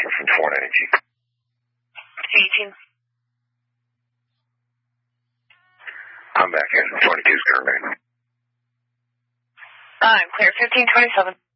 Delta from 490G. 18. I'm back in. 22's going to remain. I'm clear. 1527.